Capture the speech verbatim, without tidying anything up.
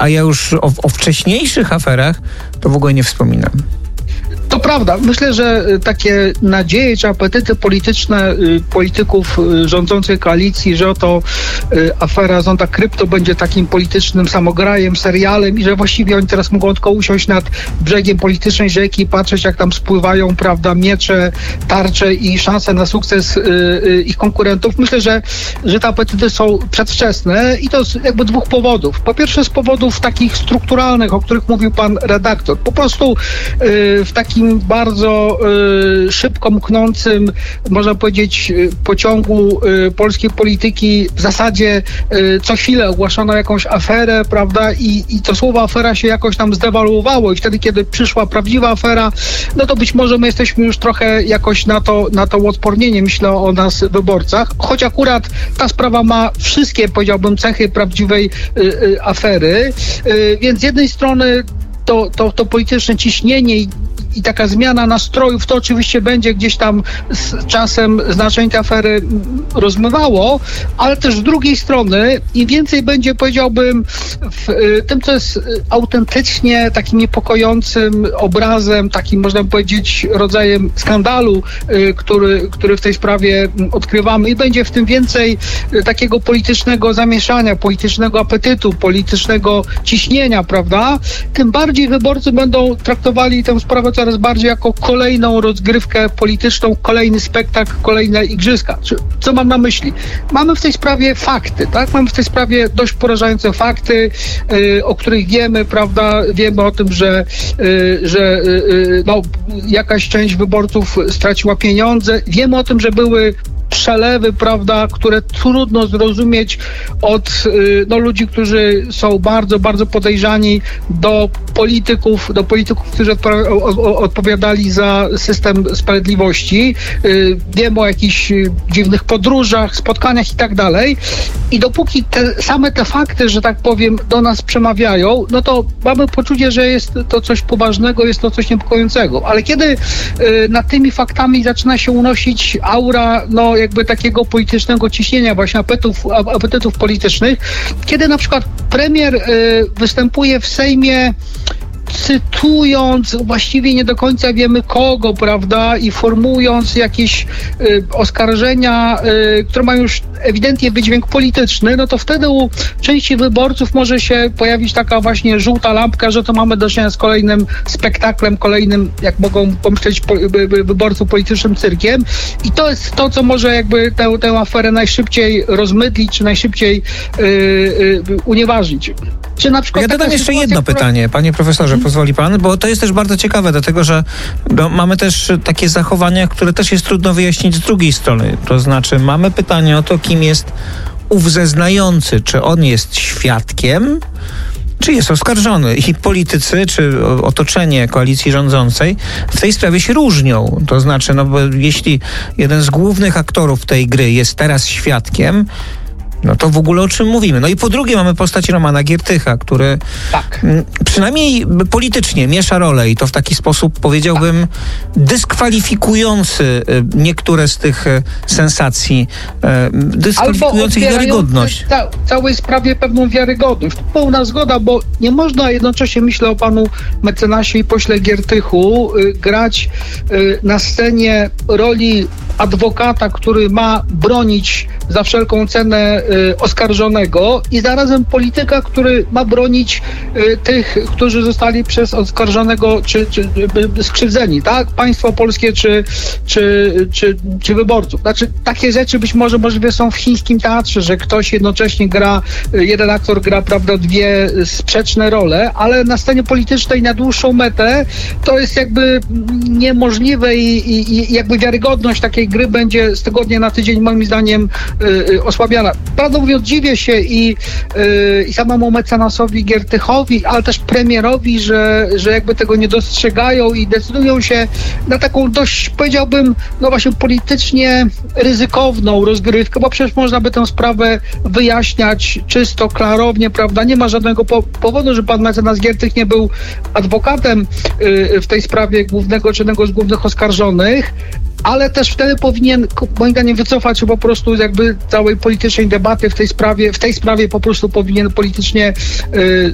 a ja już o, o wcześniejszych aferach to w ogóle nie wspominam. To prawda. Myślę, że takie nadzieje czy apetyty polityczne polityków rządzącej koalicji, że oto afera Zonda Krypto będzie takim politycznym samograjem, serialem i że właściwie oni teraz mogą tylko usiąść nad brzegiem politycznej rzeki i patrzeć, jak tam spływają, prawda, miecze, tarcze i szanse na sukces ich konkurentów. Myślę, że, że te apetyty są przedwczesne i to z jakby dwóch powodów. Po pierwsze z powodów takich strukturalnych, o których mówił pan redaktor. Po prostu w takim bardzo y, szybko mknącym, można powiedzieć, pociągu y, polskiej polityki w zasadzie y, co chwilę ogłaszano jakąś aferę, prawda, i, i to słowo afera się jakoś tam zdewaluowało i wtedy, kiedy przyszła prawdziwa afera, no to być może my jesteśmy już trochę jakoś na to, na to uodpornienie, myślę o nas wyborcach, choć akurat ta sprawa ma wszystkie, powiedziałbym, cechy prawdziwej y, y, afery, y, więc z jednej strony to, to, to polityczne ciśnienie i I taka zmiana nastrojów, to oczywiście będzie gdzieś tam z czasem znaczenie tej afery rozmywało, ale też z drugiej strony im więcej będzie, powiedziałbym, w tym, co jest autentycznie takim niepokojącym obrazem, takim, można powiedzieć, rodzajem skandalu, który, który w tej sprawie odkrywamy i będzie w tym więcej takiego politycznego zamieszania, politycznego apetytu, politycznego ciśnienia, prawda? Tym bardziej wyborcy będą traktowali tę sprawę coraz bardziej jako kolejną rozgrywkę polityczną, kolejny spektakl, kolejne igrzyska. Co mam na myśli? Mamy w tej sprawie fakty, tak? Mamy w tej sprawie dość porażające fakty, yy, o których wiemy, prawda? Wiemy o tym, że, yy, że yy, no, jakaś część wyborców straciła pieniądze. Wiemy o tym, że były przelewy, prawda, które trudno zrozumieć od no, ludzi, którzy są bardzo, bardzo podejrzani do polityków, do polityków, którzy odpo- odpowiadali za system sprawiedliwości. Wiemy o jakichś dziwnych podróżach, spotkaniach i tak dalej. I dopóki te, same te fakty, że tak powiem, do nas przemawiają, no to mamy poczucie, że jest to coś poważnego, jest to coś niepokojącego. Ale kiedy y, nad tymi faktami zaczyna się unosić aura, no jakby takiego politycznego ciśnienia, właśnie apetytów, apetytów politycznych, kiedy na przykład premier y, występuje w Sejmie cytując właściwie nie do końca wiemy kogo, prawda, i formułując jakieś y, oskarżenia, y, które mają już ewidentnie wydźwięk polityczny, no to wtedy u części wyborców może się pojawić taka właśnie żółta lampka, że to mamy do czynienia z kolejnym spektaklem, kolejnym, jak mogą pomyśleć po, by, by, wyborców, politycznym cyrkiem i to jest to, co może jakby tę, tę aferę najszybciej rozmydlić, czy najszybciej y, y, unieważnić. Czy na przykład ja dodam jeszcze sytuacja, jedno która... pytanie, panie profesorze, hmm. pozwoli pan, bo to jest też bardzo ciekawe, dlatego że no, mamy też takie zachowania, które też jest trudno wyjaśnić z drugiej strony. To znaczy mamy pytanie o to, kim jest ów zeznający, czy on jest świadkiem, czy jest oskarżony. I politycy, czy otoczenie koalicji rządzącej w tej sprawie się różnią. To znaczy, no bo jeśli jeden z głównych aktorów tej gry jest teraz świadkiem, no to w ogóle o czym mówimy? No i po drugie mamy postać Romana Giertycha, który tak. m, przynajmniej politycznie miesza rolę i to w taki sposób, powiedziałbym, tak. dyskwalifikujący y, niektóre z tych y, sensacji, y, dyskwalifikujących ich wiarygodność. Ca- całej sprawie pewną wiarygodność. Pełna zgoda, bo nie można jednocześnie, myślę o panu mecenasie i pośle Giertychu, y, grać y, na scenie roli adwokata, który ma bronić za wszelką cenę y, oskarżonego i zarazem polityka, który ma bronić y, tych, którzy zostali przez oskarżonego czy, czy y, skrzywdzeni, tak? Państwo polskie czy, czy, czy, czy wyborców. Znaczy, takie rzeczy być może możliwe są w chińskim teatrze, że ktoś jednocześnie gra, y, jeden aktor gra, prawda, dwie sprzeczne role, ale na scenie politycznej na dłuższą metę to jest jakby niemożliwe i, i, i jakby wiarygodność takiej gry będzie z tygodnia na tydzień moim zdaniem y, y, osłabiana. Prawdę mówiąc, dziwię się i, y, i samemu mecenasowi Giertychowi, ale też premierowi, że, że jakby tego nie dostrzegają i decydują się na taką dość, powiedziałbym, no właśnie politycznie ryzykowną rozgrywkę, bo przecież można by tę sprawę wyjaśniać czysto, klarownie, prawda? Nie ma żadnego po- powodu, że pan mecenas Giertych nie był adwokatem y, w tej sprawie głównego czy jednego z głównych oskarżonych, ale też wtedy powinien, moim zdaniem, wycofać się po prostu jakby całej politycznej debaty w tej sprawie, w tej sprawie po prostu powinien politycznie y,